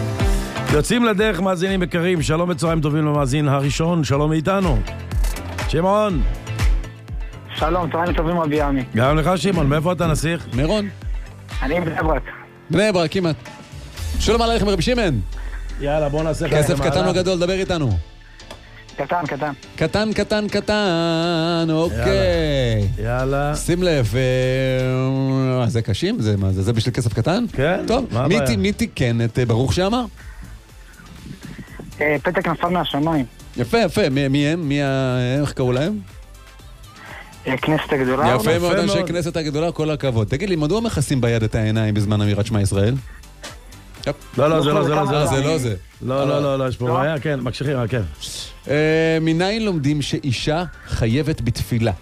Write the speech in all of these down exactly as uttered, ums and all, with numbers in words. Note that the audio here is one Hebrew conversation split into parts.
יוצאים לדרך מאזינים יקרים, שלום וצהריים טובים למאזין הראשון, שלום מאיתנו. שמעון. שלום, צהריים טובים רבי עמי. גם לך שמעון, מאיפה אתה נסיך? מירון. אני בני ברק. בני ברק, כמעט. שלום עליכם רבי שמעון. יאללה, בוא נעשה כסף קטן או גדול, דבר איתנו. קטן, קטן. קטן, קטן, קטן, אוקיי. יאללה. שים לב, זה קשים? זה מה זה? זה בשביל כסף קטן? כן. טוב, מי תיקן את ברוך שאמר? פתק נפל מהשמיים. יפה, יפה. מי הם? מי ה... איך קראו להם? כנסת הגדולה. יפה מאוד, אנשי כנסת הגדולה, כל הכבוד. תגיד לי, מדוע מכסים ביד את העיניים בזמן אמירת שמע ישראל? לא, לא, זה לא, זה לא, זה לא. זה לא זה. לא, לא, לא, לא, יש פה בעיה, כן, מקשיכים, כן. מניין לומדים שאישה חייבת בתפילה?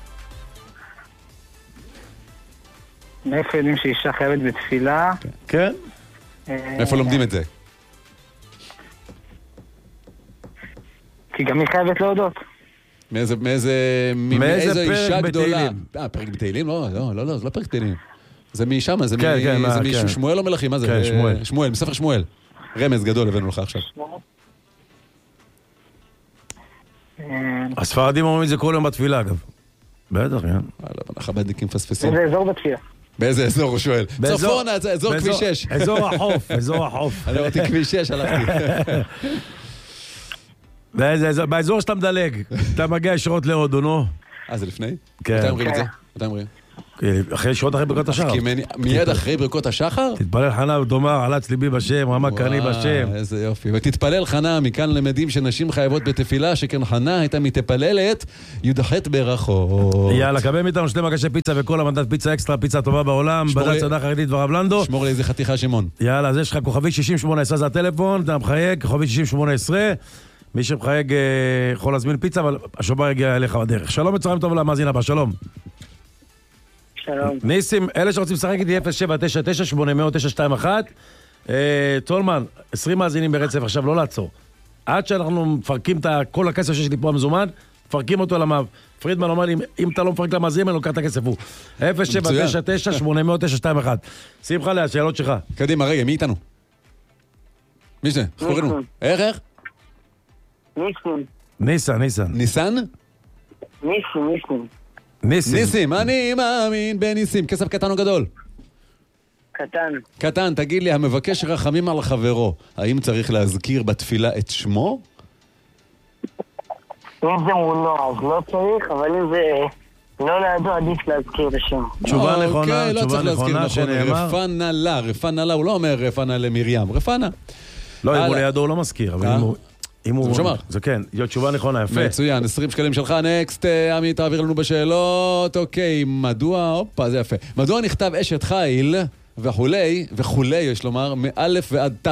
מאיפה יודעים שאישה חייבת בתפילה? כן. מאיפה לומדים את זה? כי גם היא חייבת להודות. מאיזה, מאיזה, מאיזה אישה גדולה? אה, פרק בתהילים? לא, לא, לא, זה לא פרק בתהילים. זה משם, זה מישהו, שמואל או מלכים? מה זה? כן, שמואל. שמואל, מספר שמואל. רמז גדול הבאנו לך עכשיו. הספרדים אומרים את זה כל יום בתפילה, אגב. בטח, כן. החב"דניקים מפספסים. באיזה אזור בתפילה? באיזה אזור, הוא שואל? צפונה, אזור כביש שש. אזור החוף, אזור החוף. אני אמרתי כביש שש, הלכתי. באזור שאתה מדלג, אתה מגיע ישירות להודו, נו. אה, זה לפני? כן. מתי אומרים את זה? מתי אומרים? אחרי שעות אחרי ברכות השחר. מיד אחרי ברכות השחר? תתפלל חנה ותאמר, עלץ ליבי בשם, רמה קרני בשם. איזה יופי. ותתפלל חנה, מכאן למדים שנשים חייבות בתפילה, שכן חנה הייתה מתפללת, י"ח ברכות. יאללה, קבל מאיתנו שני מגשי פיצה וכל המנדט פיצה אקסטרה, פיצה טובה בעולם, בד"ץ צד"ל חרדית ורב לנדו. שמור לי איזה חתיכה שמעון. יאללה, אז יש לך כוכבי שישים שמונה עשרה זה הטלפון, אתה מחייג, כוכבי שישים שמונה עשרה. מי שמחייג יכול להזמין פיצה, אבל השובר יגיע אליך בדרך. שלום וצהריים טוב למאזין הבא, שלום. שלום. ניסים, אלה שרוצים לשחק איתי אפס שבע תשע תשע שמונה אפס אפס תשע שתיים אחת. טולמן, עשרים מאזינים ברצף, עכשיו לא לעצור. עד שאנחנו מפרקים את כל הכסף שיש לי פה המזומן, מפרקים אותו למאב. פרידמן אומר לי, אם אתה לא מפרק למאזינים, אני לוקח את הכסף הוא. אפס שבע תשע תשע שמונה אפס אפס תשע שתיים אחת. שמחה לה, השאלות שלך. קדימה, רגע, מי איתנו? מי זה? חורנו. איך, איך? ניסן. ניסן, ניסן. ניסן? ניסן, ניסן. ניסים. ניסים, אני מאמין בניסים. כסף קטן או גדול? קטן. קטן, תגיד לי, המבקש רחמים על חברו, האם צריך להזכיר בתפילה את שמו? אם זה מולו, אז לא צריך, אבל אם זה לא לידו, עדיף להזכיר את השם. תשובה נכונה, תשובה נכונה שנאמר. רפנה לה, רפנה לה, הוא לא אומר רפנה למרים, רפנה. לא, אם הוא לידו הוא לא מזכיר, אבל אם הוא... אם הוא שמר. זה כן, תשובה נכונה, יפה. מצוין, עשרים שקלים שלך, נקסט, עמי, תעביר לנו בשאלות. אוקיי, מדוע, הופה, זה יפה. מדוע נכתב אשת חיל וכולי, וכולי, יש לומר, מאלף ועד תו?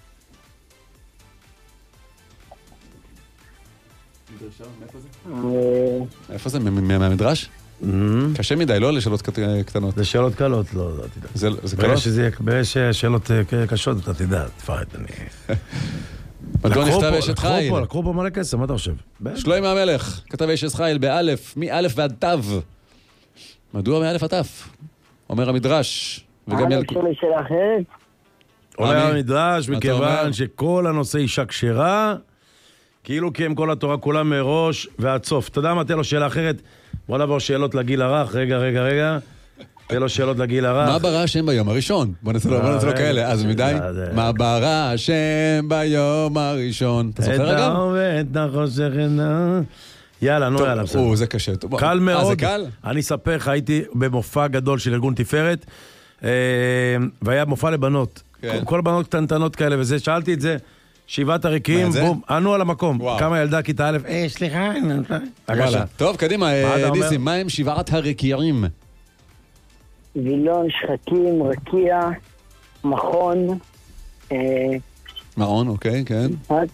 איפה זה? מהמדרש? קשה מדי, לא לשאלות קטנות. זה שאלות קלות, לא, לא תדע. זה קלות? יש שאלות קשות, אתה תדע, תפרד, אני... מדוע נכתב אשת חיל? לקחו פה מלא כסף, מה אתה חושב? שלמה המלך, כתב אשת חיל באלף, מאלף ועד תו. מדוע מאלף עד תו? אומר המדרש. וגם ילכו. אני חושב שאלה אחרת. אומר המדרש, מכיוון שכל הנושא אישה כשרה, כאילו כי הם כל התורה כולם מראש ועד סוף. אתה יודע מה, תהיה לו שאלה אחרת? בוא נעבור שאלות לגיל הרך, רגע, רגע, רגע. תהיה לו שאלות לגיל הרך. מה ברא השם ביום הראשון? בוא נעשה לו כאלה, אז מדי. מה ברא השם ביום הראשון? אתה זוכר אגב? את העובד, נחושך עינה. יאללה, נו יאללה. או, זה קשה. קל מאוד. אני אספר לך, הייתי במופע גדול של ארגון תפארת, והיה מופע לבנות. כל הבנות קטנטנות כאלה וזה, שאלתי את זה, שבעת הריקים, בום, ענו על המקום. כמה ילדה כיתה א', אה, סליחה. טוב, קדימה, ניסים, מה הם שבעת הרקיעים? וילון, שחקים, רקיע, מכון. מעון, אוקיי, כן.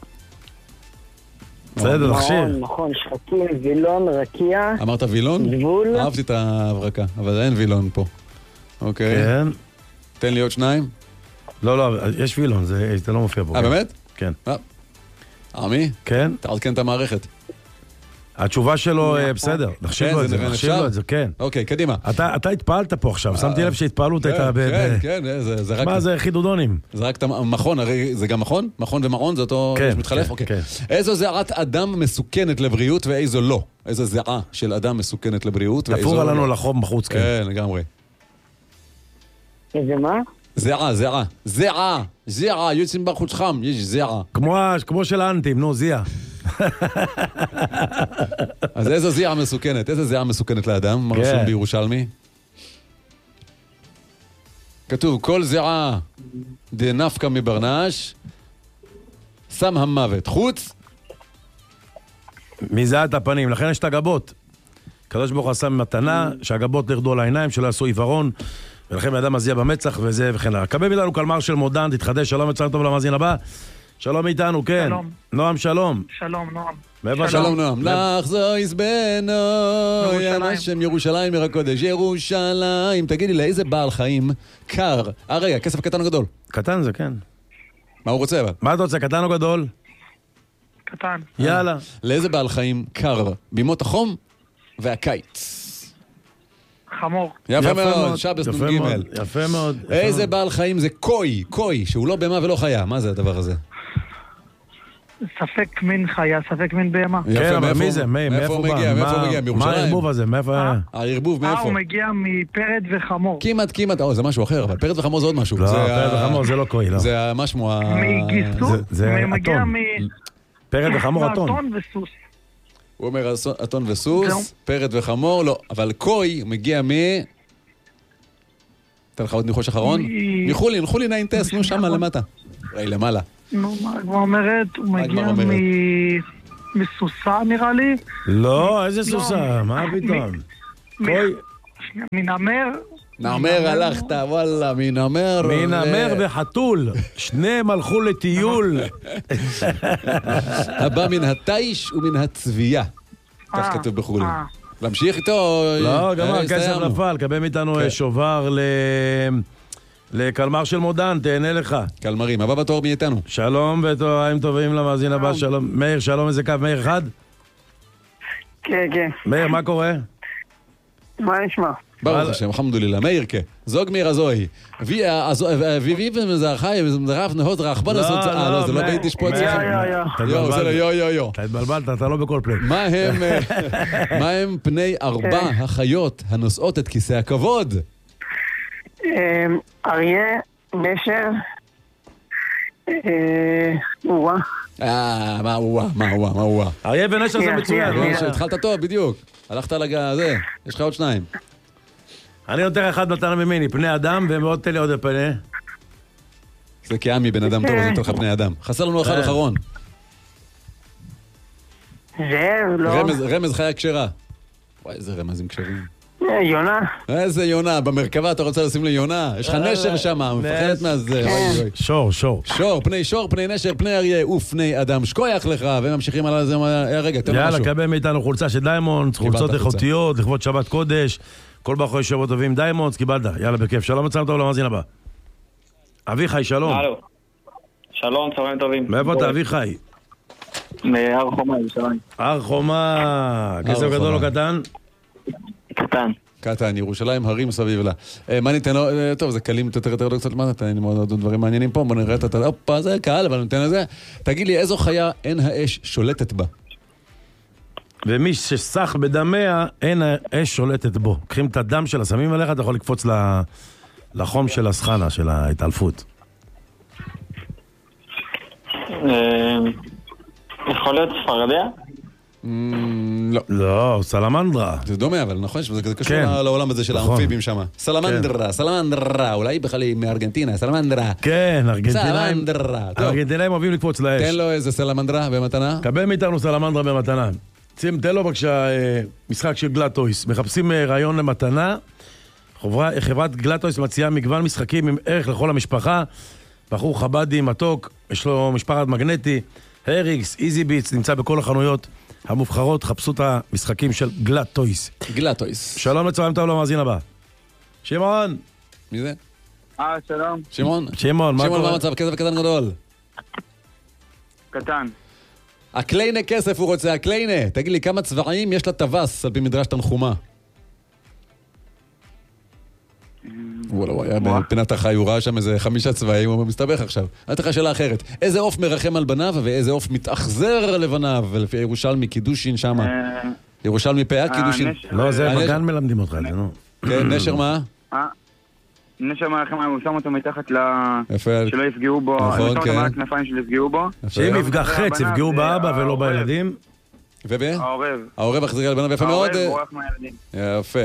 בסדר, תכשיר. מכון, שחקים, וילון, רקיע. אמרת וילון? גבול. אהבתי את ההברקה, אבל אין וילון פה. אוקיי. כן. תן לי עוד שניים. לא, לא, יש וילון, זה לא מופיע פה. אה, באמת? כן. עמי? כן? תעדכן את המערכת. התשובה שלו, בסדר, נחשיב לו את זה, נחשיב לו את זה, כן. אוקיי, קדימה. אתה התפעלת פה עכשיו, שמתי לב שהתפעלות הייתה ב... כן, כן, זה רק... מה זה חידודונים? זה רק מכון, הרי זה גם מכון? מכון ומעון, זה אותו מתחלף? אוקיי. איזו זיעת אדם מסוכנת לבריאות ואיזו לא? איזו זיעה של אדם מסוכנת לבריאות ואיזו... תפור עלינו לחום בחוץ, כן. כן, לגמרי. איזה מה? זיעה, זיעה. זיעה, זיעה, יוצאים בחוץ חם, יש זיעה. כמו של האנטים, נו, זיעה. אז איזו זיעה מסוכנת? איזו זיעה מסוכנת לאדם? מה רשום בירושלמי? כתוב, כל זיעה דנפקה מברנש, שם המוות. חוץ? מזיעת הפנים, לכן יש את הגבות. קדוש ברוך הוא עשה מתנה, שהגבות ירדו על העיניים, שלא יעשו עיוורון, ולכן האדם מזיע במצח וזה וכן הלאה. קבל איתנו קלמר של מודן, תתחדש, שלום וצלם טוב למאזין הבא. שלום איתנו, כן. שלום. נועם, שלום. שלום, נועם. מאיפה שלום, נועם. לך יזבנו, ים השם ירושלים עיר הקודש. ירושלים. תגידי, לאיזה בעל חיים קר? אה, רגע, כסף קטן או גדול? קטן זה, כן. מה הוא רוצה אבל? מה אתה רוצה, קטן או גדול? קטן. יאללה. לאיזה בעל חיים קר? בימות החום והקיץ. חמור. יפה מאוד, שבס נון גימל. יפה מאוד. איזה בעל חיים זה קוי, קוי, שהוא לא בהמה ולא חיה. מה זה הדבר הזה? ספק מין חיה, ספק מין בהמה. כן, אבל מי זה? מאיפה הוא מגיע? מאיפה הוא מגיע? מה מירושלים? הערבוב הזה? מאיפה היה? הערבוב מאיפה? אה, הוא מגיע מפרד וחמור. כמעט, כמעט, או, זה משהו אחר, אבל פרד וחמור זה עוד משהו. לא, פרד וחמור זה לא קוי, לא. זה מה שמו ה... מגיסות? זה מגיע אתון. מ... פרד וחמור אתון. אתון וסוס. הוא אומר אתון וסוס, פרד וחמור, לא, אבל קוי מגיע מ... אתן לך עוד ניחוש אחרון? מחולי, נחולי ניינטס, נו שמה למטה. ראי למעלה. נו, מה הגמרא אומרת? הוא מגיע מ... מסוסה נראה לי. לא, איזה סוסה? מה פתאום? קוי... מנמר. נמר הלכת, וואלה, מנמר. מנמר וחתול. שניהם הלכו לטיול. הבא מן התיש ומן הצבייה. כך כתוב בחולי. להמשיך איתו? לא, גמר, כסף נפל. קבל מאיתנו שובר לקלמר של מודן, תהנה לך. קלמרים, הבא בתור מי איתנו? שלום ותוראים טובים למאזין הבא, שלום. מאיר, שלום, איזה קו? מאיר אחד? כן, כן. מאיר, מה קורה? מה נשמע? ברוך השם, אלחמדולillah. מאיר, כן. זוג מיר הזוהי. ויבי ומזרחי ומזרח נהות רחבן עשות... אה, לא, זה לא ביידיש פה אצלכם. יו, זה לא יו, יו, יו. אתה התבלבלת, אתה לא בכל פלט. מה הם פני ארבע החיות הנושאות את כיסא הכבוד? אריה, נשר, וואה. אה, מה וואה, מה וואה, מה וואה. אריה ונשר זה מצוין. התחלת טוב, בדיוק. הלכת לזה, יש לך עוד שניים. אני נותן אחד מתנה ממני, פני אדם, ומאוד תן לי עוד פני. זה כעמי בן אדם טוב, אז נותן לך פני אדם. חסר לנו אחד אחרון. זאב, לא. רמז חיה כשרה. וואי, איזה רמזים כשרים. יונה. איזה יונה, במרכבה אתה רוצה לשים לי יונה? יש לך נשר שם, מפחדת מהזה. שור, שור. שור, פני שור, פני נשר, פני אריה ופני אדם. שקוייך לך, וממשיכים על זה. רגע, תן משהו. יאללה, קבל מאיתנו חולצה של דיימונדס, חולצות איכותיות, לכבוד שבת קודש. כל בחורי שבוע טובים דיימונדס, קיבלת. יאללה, בכיף. שלום וצלם טוב למאזין הבא. אביחי, שלום. הלו. שלום, צהריים טובים. מאיפה אתה, אביחי? מהר חומה, ירושלים. הר חומה. כסף גדול או קטן? קטן. קטן, ירושלים, הרים סביב לה. מה ניתן לו? טוב, זה קלים יותר יותר יותר קצת, מה נתן? אני מאוד עוד דברים מעניינים פה, בוא נראה את ה... אופה, זה קהל, אבל ניתן לזה. תגיד לי, איזו חיה אין האש שולטת בה? ומי שסח בדמיה, אין האש שולטת בו. קחים את הדם שלה, שמים עליך, אתה יכול לקפוץ לחום של הסחנה, של ההתעלפות. יכול להיות ספרדיה? לא. לא, סלמנדרה. זה דומה, אבל נכון, זה קשור לעולם הזה של האמפיבים שם. סלמנדרה, סלמנדרה, אולי בכלל היא מארגנטינה, סלמנדרה. כן, ארגנטינאים. סלמנדרה. ארגנטינאים אוהבים לקפוץ לאש. תן לו איזה סלמנדרה במתנה. קבל מאיתנו סלמנדרה במתנה. שים, תן לו בבקשה משחק של גלאטויס. מחפשים רעיון למתנה. חברת גלאטויס מציעה מגוון משחקים עם ערך לכל המשפחה. בחור חבדי, מתוק, יש לו משפחת מגנטי. הריקס, איזי ביטס, נמצא בכל החנויות המובחרות. חפשו את המשחקים של גלאטויס. גלאטויס. שלום לצהריים טוב למאזין הבא. שמעון. מי זה? אה, שלום. שמעון. שמעון, מה שמעון, מה קורה? המצב? כסף קטן גדול. קטן. הקליינה כסף הוא רוצה, הקליינה. תגיד לי, כמה צבעים יש לטווס על פי מדרש תנחומה? וואלה, הוא היה בפינת החי, הוא ראה שם איזה חמישה צבעים, הוא מסתבך עכשיו. אני אתן לך שאלה אחרת. איזה עוף מרחם על בניו ואיזה עוף מתאכזר לבניו? ולפי ירושלמי קידושין שמה. ירושלמי פאה קידושין. לא, זה הנשר- בגן מלמדים אותך, זה נו. כן, נשר מה? אה? נשר מרחם, הוא שם אותו מתחת ל... יפה. שלא יפגעו בו. נכון, הוא שם אותו כן. מעל הכנפיים שלא יפגעו בו. שאם יפגע חץ, יפגעו באבא ולא העורב. בילדים. וב? העורב. העורב החזיר על בניו, יפה מאוד. העורב בורח מהילדים. יפה.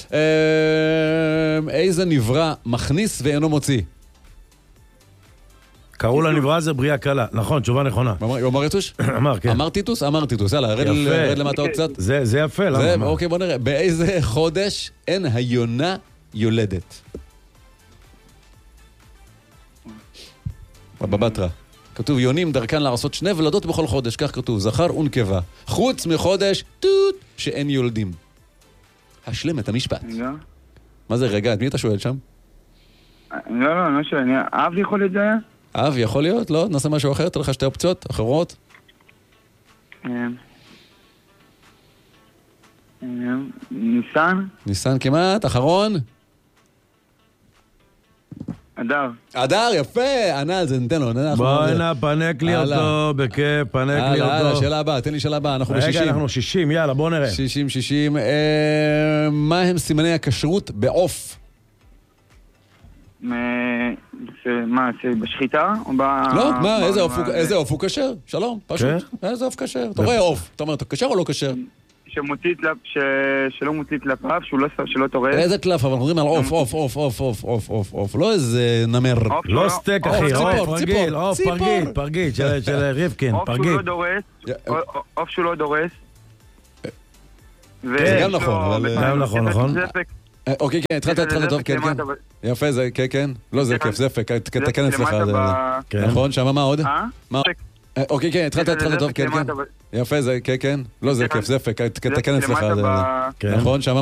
אמ, איזה נברא מכניס ואינו מוציא? קראו לנברא הזה בריאה קלה. נכון, תשובה נכונה. הוא אמר- הוא אמר יתוש? אמר, כן. אמר טיטוס? אמר טיטוס. יאללה, רד ל- יפה. רד למטה עוד קצת. זה זה יפה, למה? זה, מה? אוקיי, בוא נראה. באיזה חודש אין היונה יולדת? בבא בתרא. כתוב, יונים דרכן לעשות שני ולדות בכל חודש, כך כתוב, זכר ונקבה. חוץ מחודש, טוט, שאין יולדים. השלם את המשפט. רגע. מה זה רגע? את מי אתה שואל שם? לא, לא, לא שואל. אב יכול להיות זה היה? אב, יכול להיות? לא? נעשה משהו אחר? תן לך שתי אופציות אחרות? אמ, אמ, ניסן? ניסן כמעט, אחרון? אדר. אדר, יפה! ענה על זה, ניתן לו. אנחנו- בוא הנה, פנק לי הלאה. אותו, בכיף, פנק לי הלאה, הלאה, אותו. שאלה הבאה, תן לי שאלה הבאה, אנחנו רגע, ב-שישים. אנחנו שישים, יאללה, בוא נראה. שישים, שישים. אה, מה הם סימני הכשרות בעוף? מ- ש- מה, זה בשחיטה? או ב... לא, מה, ב- איזה עוף ב- הוא- איזה עוף הוא כשר? שלום, פשוט. איזה עוף כשר? אתה רואה עוף, אתה אומר, אתה כשר או לא כשר? שמוציא טלפ, ש... שלא מוציא טלפיו, שהוא לא, שלא טורס. איזה קלף, אבל אנחנו מדברים על עוף, עוף, עוף, עוף, עוף, עוף, עוף, עוף, לא איזה נמר. עוף לא שהוא סטייק, עוף, אחי, ציפור, עוף ציפור, רגיל, עוף ציפור. פרגית, פרגית, של של ריבקין, עוף שהוא פרגית. לא דורס. יא- עוף שהוא לא דורס. זה גם נכון, אבל- גם נכון, נכון. אה, אוקיי, כן, התחלת, התחלת טוב, כן, כן. יפה, זה, כן, כן. לא, זה כיף, זפק, תתקן אצלך. זה- כן. נכון, שמה מה עוד? אה? מה? אה, אוקיי, כן, התחלת, התחלת טוב, כן, כן. למטה ב- יפה, זה, כן, כן. לא, זה כיף, זפק, תתקן אצלך. למטה זה- ב- כן. נכון, שמה